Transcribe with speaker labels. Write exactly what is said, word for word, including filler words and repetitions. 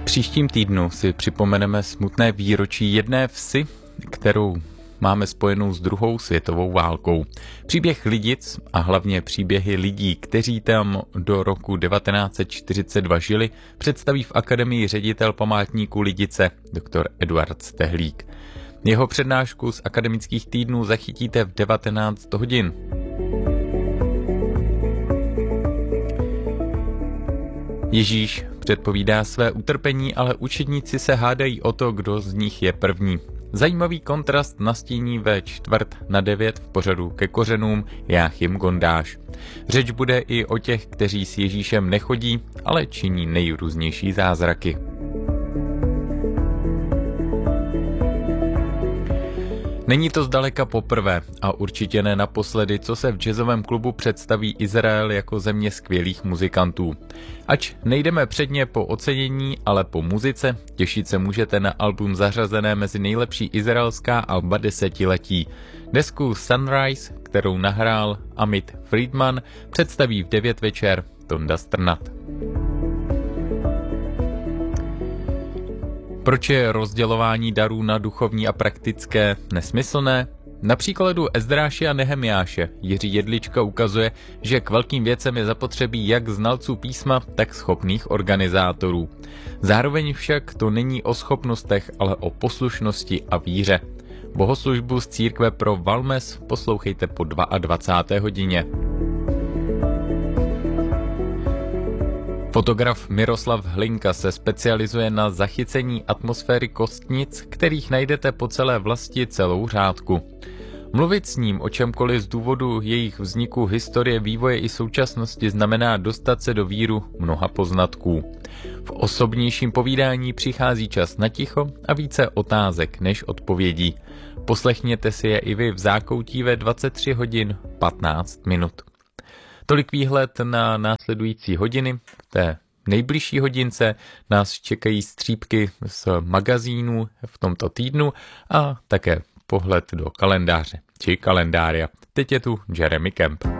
Speaker 1: Příštím týdnu si připomeneme smutné výročí jedné vsi, kterou máme spojenou s druhou světovou válkou. Příběh Lidic a hlavně příběhy lidí, kteří tam do roku devatenáct set čtyřicet dva žili, představí v Akademii ředitel památníku Lidice, doktor Eduard Stehlík. Jeho přednášku z akademických týdnů zachytíte v devatenáct hodin. Ježíš předpovídá své utrpení, ale učedníci se hádají o to, kdo z nich je první. Zajímavý kontrast nastíní ve čtvrt na devět v pořadu Ke kořenům Jáchym Gondáš. Řeč bude i o těch, kteří s Ježíšem nechodí, ale činí nejrůznější zázraky. Není to zdaleka poprvé a určitě ne naposledy, co se v jazzovém klubu představí Izrael jako země skvělých muzikantů. Ač nejdeme předně po ocenění, ale po muzice, těšit se můžete na album zařazené mezi nejlepší izraelská alba desetiletí. Desku Sunrise, kterou nahrál Amit Friedman, představí v devět večer Tonda Strnad. Proč je rozdělování darů na duchovní a praktické nesmyslné? Na příkladu Ezdráše a Nehemiáše Jiří Jedlička ukazuje, že k velkým věcem je zapotřebí jak znalců písma, tak schopných organizátorů. Zároveň však to není o schopnostech, ale o poslušnosti a víře. Bohoslužbu z církve pro Valmes poslouchejte po dvacáté druhé hodině. Fotograf Miroslav Hlinka se specializuje na zachycení atmosféry kostnic, kterých najdete po celé vlasti celou řádku. Mluvit s ním o čemkoliv z důvodu jejich vzniku, historie, vývoje i současnosti znamená dostat se do víru mnoha poznatků. V osobnějším povídání přichází čas na ticho a více otázek než odpovědí. Poslechněte si je i vy v zákoutí ve dvacet tři hodin patnáct minut. Tolik výhled na následující hodiny. V té nejbližší hodince nás čekají střípky z magazínů v tomto týdnu a také pohled do kalendáře či kalendária. Teď je tu Jeremy Camp.